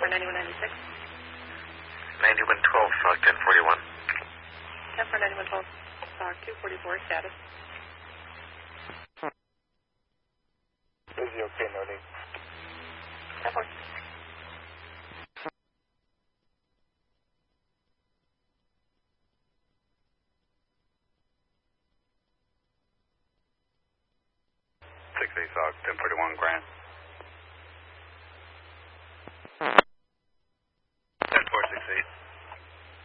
for 9196. 9112, SOC 1041. 10 for 9112, SOC 244, status. Busy, okay, no need. 10 4. SOC 1041, Grant.